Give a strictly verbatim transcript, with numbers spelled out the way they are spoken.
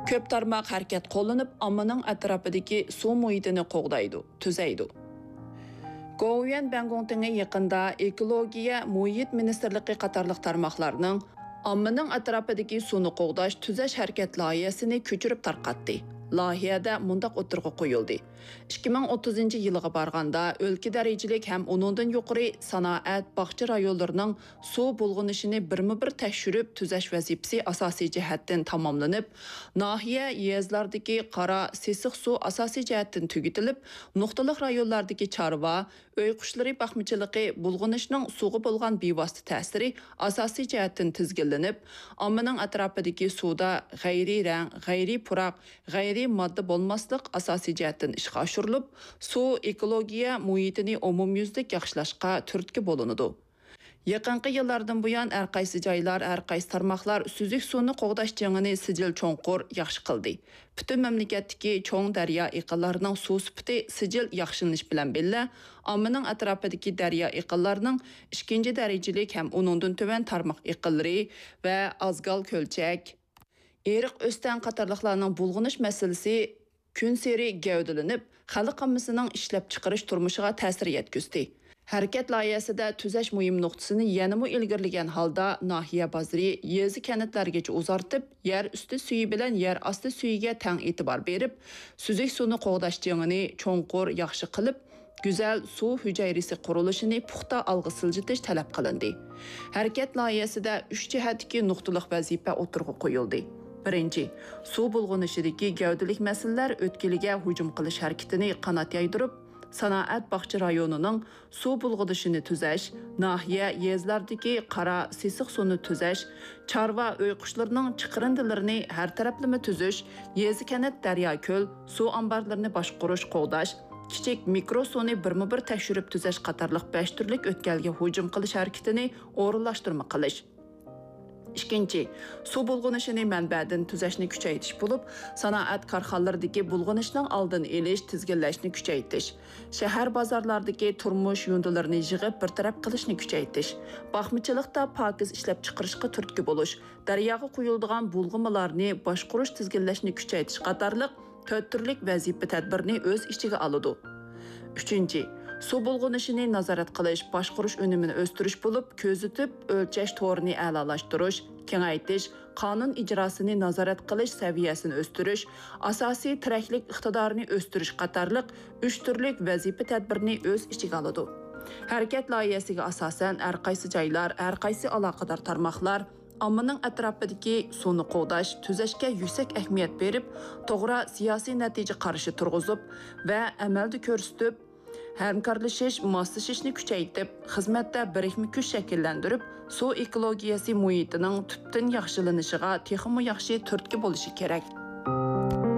Köp tarmoq harakat qo'llanib, ommaning atrofidagi suv muhitini qo'g'daydi, tuzaydi. Govian Bangongtinga yaqinda ekologiya, muhit ministrligi qatorliq tarmoqlarning ommaning atrofidagi suvni qo'g'dash, tuzash harakat loyihasini ko'chirib tarqatdi. Loyihada mundaq o'tirg'i qo'yildi. ikki ming o'ttizinchi yilga borganda o'lka darajalik ham undan yuqori sanoat, bog'cha rayonlarining suv bulg'anishini birma-bir tekshirib tuzash vazifasi asosiy jihatdan tamomlanib, nahiya yezlardagi qora, sesiq suv asosiy jihatdan tugatilib, nuqtaliq rayonlardagi chorva, uy qushlari baxmichiligi bulg'anishning suvga bo'lgan bevosita ta'siri asosiy jihatdan tizginlanib, ommaning atrofidagi suvda g'ayriy rang, g'ayriy puroq, g'ayriy modda bo'lmaslik asosiy jihatdan ishga oshirilib, suv ekologiya muhitini umumyuzlik yaxshilashga turtki bo'linadi. Yaqinqi yillardan buyon har qaysi joylar, har qaysi tarmoqlar suzuk suvni qo'g'dash jangini sijil cho'nqur yaxshi qildi. Butun mamlakatdagi cho'ng daryo iqinlarining suv sifati sijil yaxshilanish bilan billa, ommaning atrofidagi daryo iqinlarining ikkinchi darajalik ham uningdan tuvan tarmoq iqinlari va Azgal ko'lchak, Eriq O'stan qatorliqlarning bulg'anish masalasi kun seri gavdalanib, xalq ommasining ishlab chiqarish turmushiga ta'sir yetkazdi. Harakat loyihasida tuzash muhim nuqtasini yanada ilgirlagan holda nahiya bozori yezi kanatlargacha uzartib, yer usti suyi bilan yer osti suyiga teng e'tibor berib, suzuk suvni qo'g'dash jangini cho'nqur yaxshi qilib, güzel suv hujayrasi qurilishini puxta alg'i siljitish talab qilindi. Harakat loyihasida uch jihatdagi nuqtaliq vazifa o'tirg'i qo'yildi. Birinchi, suv bulg'anishidagi gavdalik masalalar o'tkiliga hujum qilish harakatini qanot yaydirib, sanoat bog'cha rayonining suv bulg'anishini tuzash, nahiya yezlardagi qora, sesiq suvni tuzash, chorva uy qushlarining chiqirindilarini har taraflama tuzish, yezi kanat daryo ko'l, suv omborlarini boshqarish, qo'g'dash, kichik mikro suvni birma-bir tekshirib tuzash qatorliq besh turlik o'tkalga hujum qilish harakatini o'rinlashtirma qilish. Ikkinchi, suv bulg'anishini manbadan tuzashni kuchaytirish bo'lib, sanoat korxonalaridagi bulg'anishning oldini olish, tizginlashni kuchaytirish, shahar bozorlaridagi turmush yundalarini yig'ib bir taraf qilishni kuchaytirish, baxmichilikda pokiz ishlab chiqarishga turtki bo'lish, daryoga quyiladigan bulg'amalarni boshqarish, tizginlashni kuchaytirish qatorliq to'rt turlik vazifa tadbirni o'z ichiga oladi. Uchinchi, suv bulg'anishini nazorat qilish, boshqarish unumini o'stirish bo'lib, ko'zitib, o'lchash to'rini a'lolashtirish, kengaytirish, qonun ijrosini nazorat qilish saviyasini o'stirish, asosiy tiraklik iqtidorini o'stirish qatorliq uch turlik vazifa tadbirni o'z ichiga oladi. Harakat loyihasiga asosan har qaysi joylar, har qaysi aloqador tarmoqlar ommaning atrofidagi suvni qo'g'dash, tuzashga yuksak ahamiyat berib, to'g'ri siyosiy natija qarashi turg'izib va amalda ko'rsatib, hamkorlashish, moslashishni kuchaytirib, xizmatda birikma kuch shakllantirib, suv ekologiyasi muhitining tubdan yaxshilanishiga texmo yaxshi turtki bo'lishi kerak.